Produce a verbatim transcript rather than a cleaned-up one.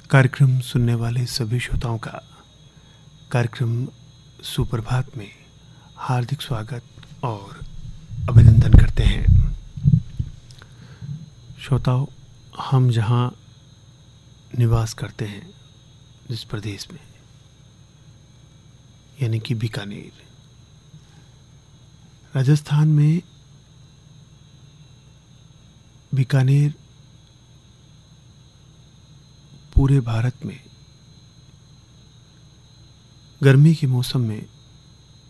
कार्यक्रम सुनने वाले सभी श्रोताओं का कार्यक्रम सुप्रभात में हार्दिक स्वागत और अभिनंदन करते हैं। श्रोताओं, हम जहां निवास करते हैं, जिस प्रदेश में, यानी कि बीकानेर, राजस्थान में, बीकानेर पूरे भारत में गर्मी के मौसम में